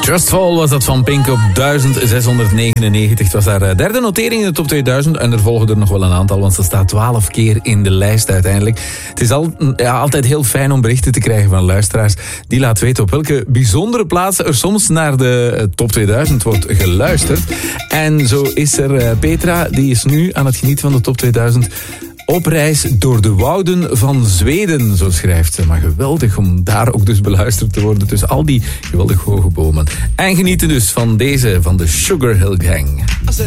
Trustful was dat van Pink op 1699. Het was haar derde notering in de top 2000. En er volgen er nog wel een aantal, want ze staat 12 keer in de lijst uiteindelijk. Het is altijd heel fijn om berichten te krijgen van luisteraars. Die laten weten op welke bijzondere plaatsen er soms naar de top 2000 wordt geluisterd. En zo is er Petra, die is nu aan het genieten van de top 2000... op reis door de wouden van Zweden, zo schrijft ze. Maar geweldig om daar ook dus beluisterd te worden tussen al die geweldig hoge bomen. En genieten dus van deze, van de Sugar Hill Gang.